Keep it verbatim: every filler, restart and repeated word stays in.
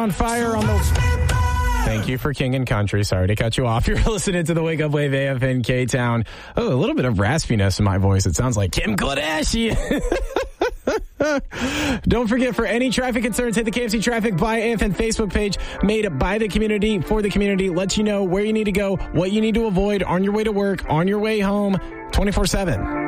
on fire on the... Thank you for King and Country. Sorry to cut you off. You're listening to the Wake Up Wave A F N K-Town. Oh, a little bit of raspiness in my voice. It sounds like Kim Kardashian. Don't forget, for any traffic concerns, hit the K F C Traffic by A F N Facebook page, made by the community, for the community. Lets you know where you need to go, what you need to avoid on your way to work, on your way home, twenty-four seven.